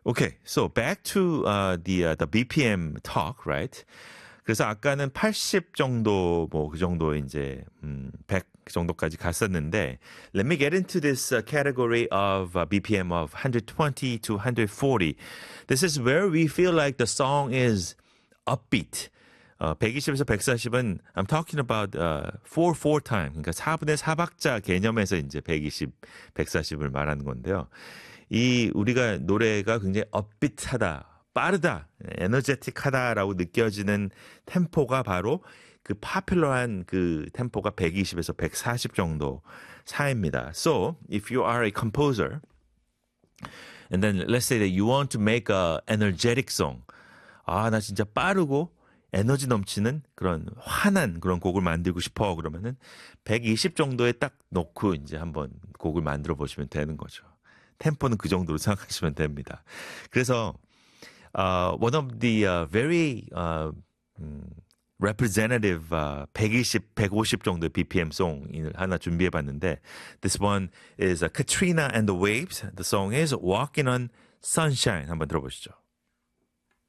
Okay, so back to the BPM talk, right? 그래서 아까는 80 정도 뭐 그 정도 이제 100 정도까지 갔었는데 let me get into this category of BPM of 120 to 140. This is where we feel like the song is upbeat. 120에서 140은 I'm talking about 4/4 time. 그러니까 4분의 4박자 개념에서 이제 120, 140을 말하는 건데요. 이 우리가 노래가 굉장히 업비트하다, 빠르다, 에너제틱하다라고 느껴지는 템포가 바로 그 파퓰러한 그 템포가 120에서 140 정도 사이입니다. So, if you are a composer and then let's say that you want to make a energetic song. 아, 나 진짜 빠르고 에너지 넘치는 그런 환한 그런 곡을 만들고 싶어. 그러면은 120 정도에 딱 놓고 이제 한번 곡을 만들어 보시면 되는 거죠. 템포는 그 정도로 생각하시면 됩니다. 그래서 one of the very representative 120, 150 정도의 BPM 송을 하나 준비해 봤는데 this one is Katrina and the Waves. The song is Walking on Sunshine. 한번 들어보시죠.